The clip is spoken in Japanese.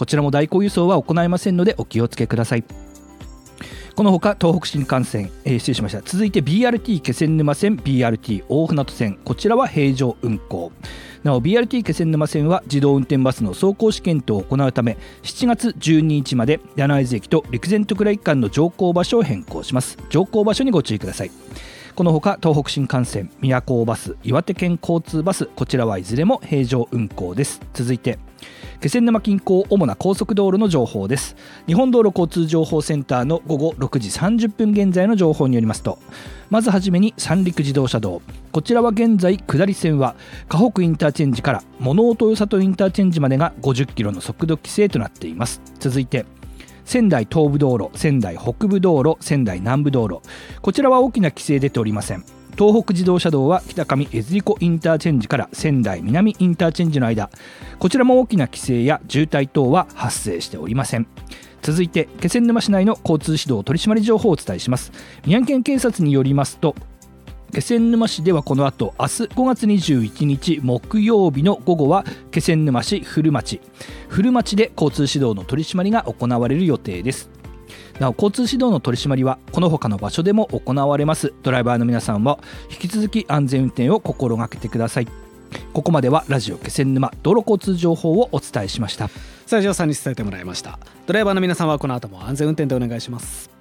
こちらも代行輸送は行いませんのでお気をつけください。このほか東北新幹線、失礼しました。続いて BRT 気仙沼線、 BRT 大船渡線、こちらは平常運行。なお BRT 気仙沼線は自動運転バスの走行試験等を行うため7月12日まで柳津駅と陸前徳倉駅間の乗降場所を変更します。乗降場所にご注意ください。このほか東北新幹線、宮古バス、岩手県交通バス、こちらはいずれも平常運行です。続いて気仙沼近郊主な高速道路の情報です。日本道路交通情報センターの午後6時30分現在の情報によりますと、まずはじめに三陸自動車道、こちらは現在下り線は河北インターチェンジから物音豊里インターチェンジまでが50キロの速度規制となっています。続いて仙台東部道路、仙台北部道路、仙台南部道路、こちらは大きな規制出ておりません。東北自動車道は北上江釣子インターチェンジから仙台南インターチェンジの間、こちらも大きな規制や渋滞等は発生しておりません。続いて気仙沼市内の交通指導取締り情報をお伝えします。宮城県警察によりますと、気仙沼市ではこの後明日5月21日木曜日の午後は気仙沼市古町で交通指導の取り締まりが行われる予定です。なお交通指導の取り締まりはこの他の場所でも行われます。ドライバーの皆さんは引き続き安全運転を心がけてください。ここまではラジオ気仙沼道路交通情報をお伝えしました。 西条さんに伝えてもらいました。ドライバーの皆さんはこの後も安全運転でお願いします。